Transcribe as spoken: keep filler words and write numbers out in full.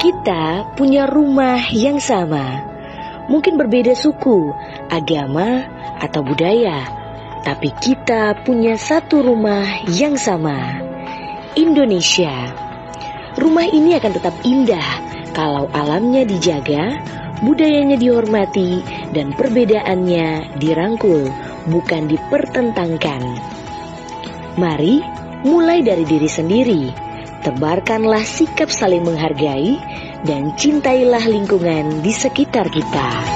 Kita punya rumah yang sama, mungkin berbeda suku, agama, atau budaya, tapi kita punya satu rumah yang sama, Indonesia. Rumah ini akan tetap indah kalau alamnya dijaga, budayanya dihormati, dan perbedaannya dirangkul, bukan dipertentangkan. Mari mulai dari diri sendiri. Tebarkanlah sikap saling menghargai dan cintailah lingkungan di sekitar kita.